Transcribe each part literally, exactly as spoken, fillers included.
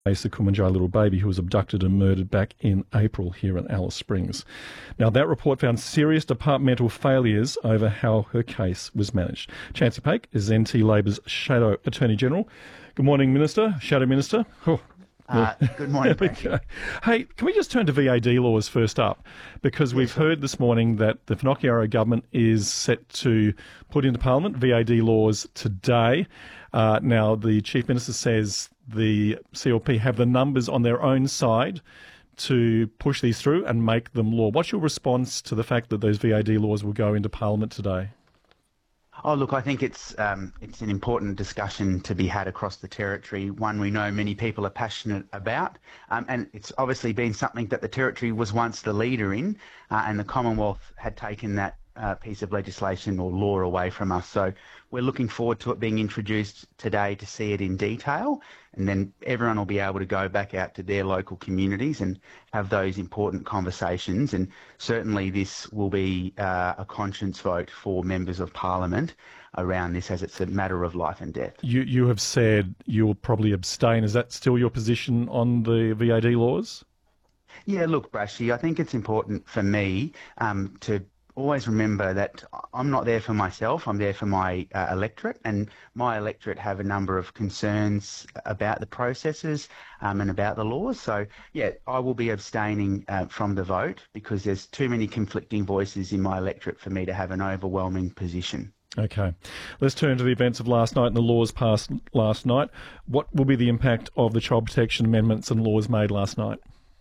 The Kumanjai little baby who was abducted and murdered back in April here in Alice Springs. Now, that report found serious departmental failures over how her case was managed. Chancey Paik is N T Labor's Shadow Attorney General. Good morning, Minister. Shadow Minister. Oh. Uh, good morning. Okay. Hey, can we just turn to V A D laws first up? Because we've yes, heard this morning that the Finocchiaro government is set to put into Parliament V A D laws today. Uh, now, the Chief Minister says the C L P have the numbers on their own side to push these through and make them law. What's your response to the fact that those V A D laws will go into Parliament today? Oh, look, I think it's um, it's an important discussion to be had across the territory, one we know many people are passionate about, um, and it's obviously been something that the territory was once the leader in, uh, and the Commonwealth had taken that uh, piece of legislation or law away from us. So we're looking forward to it being introduced today to see it in detail, and then everyone will be able to go back out to their local communities and have those important conversations. And certainly this will be uh, a conscience vote for members of Parliament around this, as it's a matter of life and death. You, you have said you'll probably abstain. Is that still your position on the V A D laws? Yeah, look, Brashy, I think it's important for me um, to always remember that I'm not there for myself, I'm there for my uh, electorate, and my electorate have a number of concerns about the processes um, and about the laws. So, yeah, I will be abstaining uh, from the vote because there's too many conflicting voices in my electorate for me to have an overwhelming position. Okay. Let's turn to the events of last night and the laws passed last night. What will be the impact of the child protection amendments and laws made last night?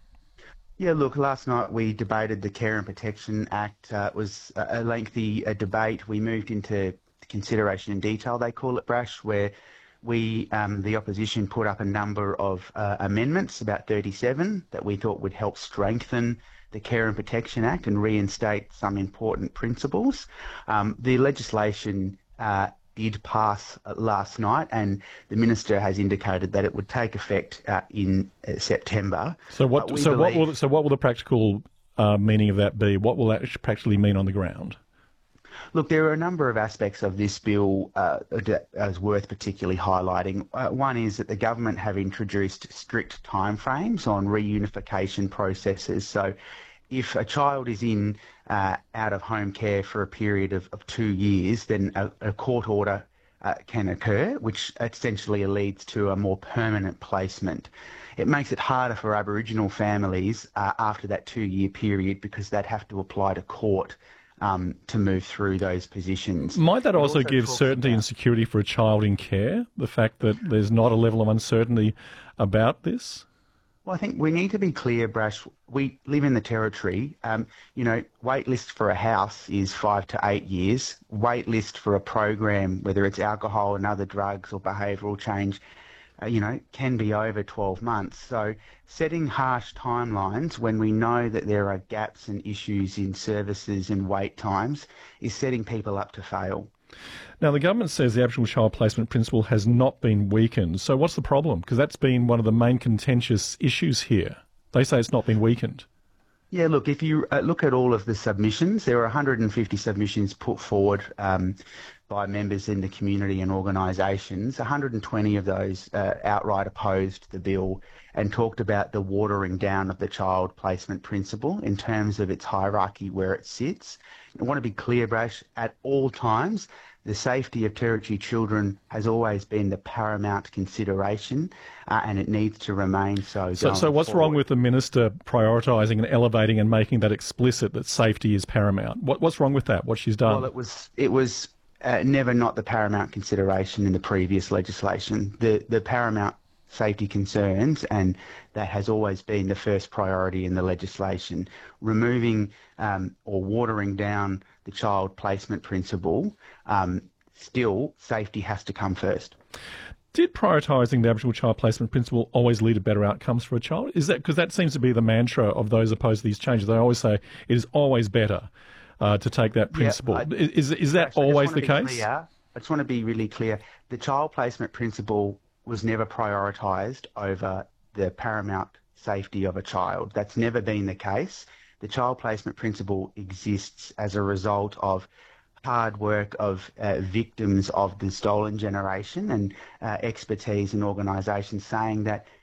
Yeah, look, last night we debated the Care and Protection Act. Uh, it was a lengthy uh, debate. We moved into consideration in detail, they call it, Brash, where we, um, the opposition, put up a number of uh, amendments, about thirty-seven, that we thought would help strengthen the Care and Protection Act and reinstate some important principles. Um, the legislation uh, did pass last night, and the Minister has indicated that it would take effect uh, in uh, September. So what? So what will? So what will the practical uh, meaning of that be? What will that practically mean on the ground? Look, there are a number of aspects of this bill uh, that is worth particularly highlighting. Uh, one is that the government have introduced strict timeframes on reunification processes. So if a child is in uh, out-of-home care for a period of, of two years, then a, a court order uh, can occur, which essentially leads to a more permanent placement. It makes it harder for Aboriginal families uh, after that two-year period because they'd have to apply to court um, to move through those positions. Might that also, also give certainty and security for a child in care, the fact that there's not a level of uncertainty about this? Well, I think we need to be clear, Brash. We live in the Territory. Um, you know, wait list for a house is five to eight years. Wait list for a program, whether it's alcohol and other drugs or behavioural change, uh, you know, can be over twelve months. So setting harsh timelines when we know that there are gaps and issues in services and wait times is setting people up to fail. Now, the government says the Aboriginal child placement principle has not been weakened. So what's the problem? Because that's been one of the main contentious issues here. They say it's not been weakened. Yeah, look, if you uh, look at all of the submissions, there are one hundred fifty submissions put forward um, by members in the community and organisations. one hundred twenty of those uh, outright opposed the bill and talked about the watering down of the child placement principle in terms of its hierarchy where it sits. I want to be clear, Brash, at all times, the safety of Territory children has always been the paramount consideration, uh, and it needs to remain so. So, so what's forward. wrong with the Minister prioritising and elevating and making that explicit that safety is paramount? What, what's wrong with that, what she's done? Well, it was, it was uh, never not the paramount consideration in the previous legislation. The, the paramount safety concerns, and that has always been the first priority in the legislation. Removing um, or watering down the child placement principle, um, still safety has to come first. Did prioritising the Aboriginal child placement principle always lead to better outcomes for a child? Is that because that seems to be the mantra of those opposed to these changes? They always say it is always better uh, to take that principle. Yeah, I, is is that actually, always the case? Clear, I just want to be really clear. The child placement principle was never prioritised over the paramount safety of a child. That's never been the case. The child placement principle exists as a result of hard work of uh, victims of the stolen generation and uh, expertise and organisations saying that